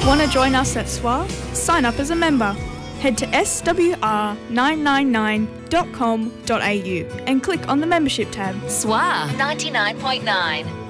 Want to join us at SWA? Sign up as a member. Head to swr999.com.au and click on the membership tab. SWA 99.9.